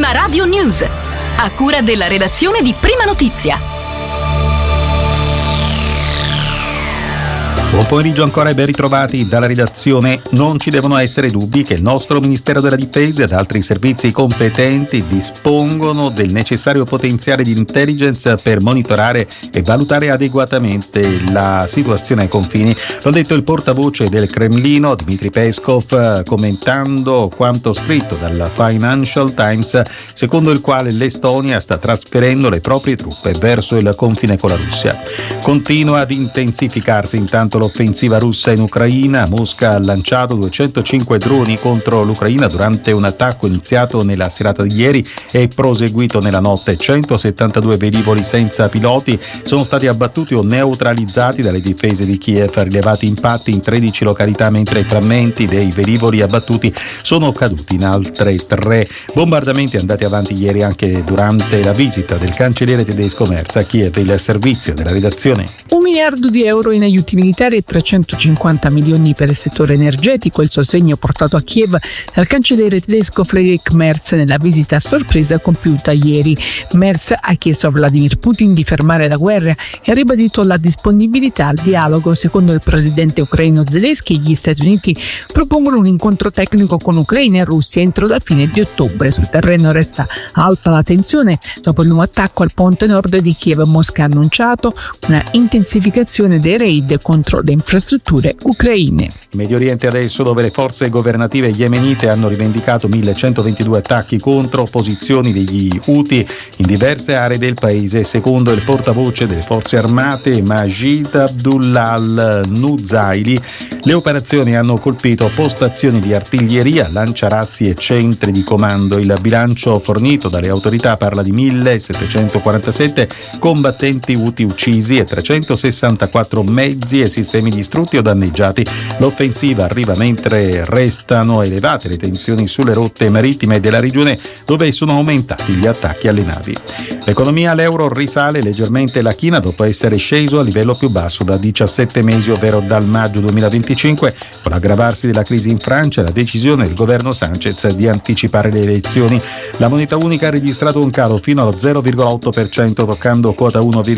Prima Radio News, a cura della redazione di Prima Notizia. Buon pomeriggio ancora e ben ritrovati dalla redazione. Non ci devono essere dubbi che il nostro Ministero della Difesa ed altri servizi competenti dispongono del necessario potenziale di intelligence per monitorare e valutare adeguatamente la situazione ai confini. L'ha detto il portavoce del Cremlino, Dmitry Peskov, commentando quanto scritto dal Financial Times, secondo il quale l'Estonia sta trasferendo le proprie truppe verso il confine con la Russia. Continua ad intensificarsi intanto l'offensiva russa in Ucraina. Mosca ha lanciato 205 droni contro l'Ucraina durante un attacco iniziato nella serata di ieri e proseguito nella notte. 172 velivoli senza piloti sono stati abbattuti o neutralizzati dalle difese di Kiev, rilevati impatti in 13 località, mentre i frammenti dei velivoli abbattuti sono caduti in altre 3. Bombardamenti andati avanti ieri anche durante la visita del cancelliere tedesco Merz a Kiev. Il servizio della redazione. 1 miliardo di euro in aiuti militari e 350 milioni per il settore energetico, il sostegno portato a Kiev dal cancelliere tedesco Friedrich Merz nella visita a sorpresa compiuta ieri. Merz ha chiesto a Vladimir Putin di fermare la guerra e ha ribadito la disponibilità al dialogo. Secondo il presidente ucraino Zelensky, gli Stati Uniti propongono un incontro tecnico con Ucraina e Russia entro la fine di ottobre. Sul terreno resta alta la tensione dopo il nuovo attacco al ponte nord di Kiev. Mosca ha annunciato una intensificazione dei raid contro le infrastrutture ucraine. Medio Oriente adesso, dove le forze governative yemenite hanno rivendicato 1122 attacchi contro posizioni degli Houthi in diverse aree del paese. Secondo il portavoce delle forze armate Majid Abdullah al-Nuzaili, le operazioni hanno colpito postazioni di artiglieria, lanciarazzi e centri di comando. Il bilancio fornito dalle autorità parla di 1747 combattenti Houthi uccisi e 364 mezzi e sistemi distrutti o danneggiati. L'offensiva arriva mentre restano elevate le tensioni sulle rotte marittime della regione, dove sono aumentati gli attacchi alle navi. L'economia all'euro risale leggermente la china dopo essere sceso a livello più basso da 17 mesi, ovvero dal maggio 2025, con l'aggravarsi della crisi in Francia e la decisione del governo Sanchez di anticipare le elezioni. La moneta unica ha registrato un calo fino allo 0,8%, toccando quota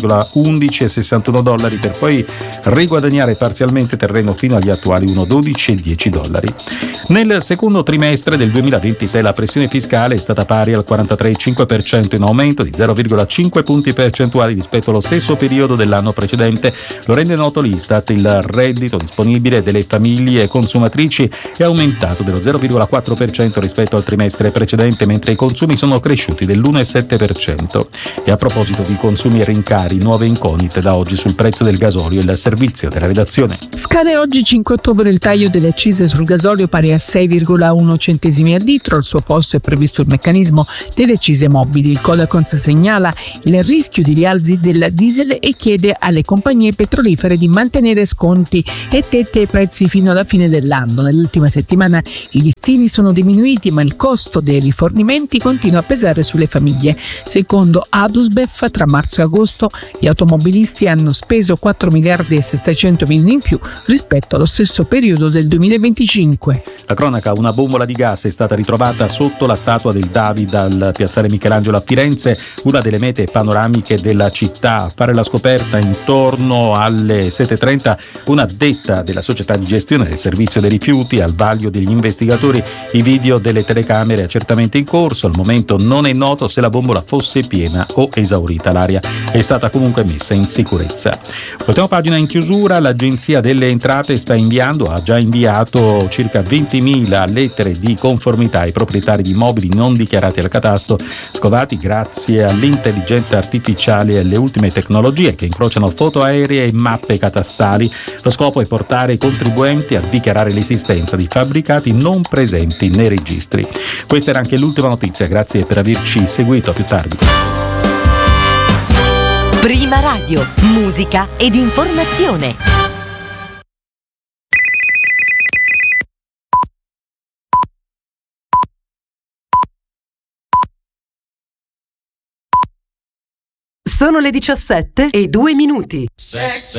1,1161 dollari, per poi riguadagnare parzialmente terreno fino agli attuali 1,1210 dollari. Nel secondo trimestre del 2026 la pressione fiscale è stata pari al 43,5%, in aumento di 0,5 punti percentuali rispetto allo stesso periodo dell'anno precedente. Lo rende noto l'Istat. Il reddito disponibile delle famiglie consumatrici è aumentato dello 0,4% rispetto al trimestre precedente, mentre i consumi sono cresciuti dell'1,7%. E a proposito di consumi e rincari, nuove incognite da oggi sul prezzo del gasolio. Il servizio della redazione. Scade oggi 5 ottobre il taglio delle accise sul gasolio pari a 6,1 centesimi al litro. Al suo posto è previsto il meccanismo delle accise mobili. Il Codacons segnala il rischio di rialzi del diesel e chiede alle compagnie petrolifere di mantenere sconti e tette ai prezzi fino alla fine dell'anno. Nell'ultima settimana i listini sono diminuiti, ma il costo dei rifornimenti continua a pesare sulle famiglie. Secondo Adusbef, tra marzo e agosto gli automobilisti hanno speso 4 miliardi e 700 milioni in più rispetto allo stesso periodo del 2025. La cronaca: una bombola di gas è stata ritrovata sotto la statua del David al piazzale Michelangelo a Firenze, una delle mete panoramiche della città. A fare la scoperta intorno alle 7:30 un'addetta della società di gestione del servizio dei rifiuti. Al vaglio degli investigatori i video delle telecamere accertamenti in corso. Al momento non è noto se la bombola fosse piena o esaurita. L'aria è stata comunque messa in sicurezza. Ultima pagina in chiusura: l'Agenzia delle Entrate ha già inviato circa 20.000 lettere di conformità ai proprietari di immobili non dichiarati al catasto, scovati grazie all'intelligenza artificiale e alle ultime tecnologie che incrociano foto aeree e mappe catastali. Lo scopo è portare i contribuenti a dichiarare l'esistenza di fabbricati non presenti nei registri. Questa era anche l'ultima notizia, grazie per averci seguito, a più tardi. Prima Radio, musica ed informazione. Sono le 17:02.